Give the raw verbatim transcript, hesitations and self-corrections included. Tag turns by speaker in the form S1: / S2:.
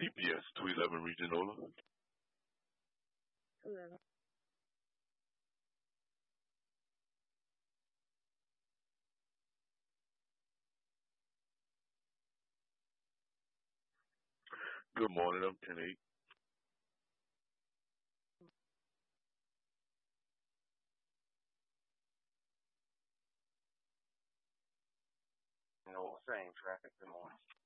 S1: Yes, two eleven Regionola.
S2: Hello.
S1: Good morning, I'm ten eight.
S3: You know, same traffic. Good morning.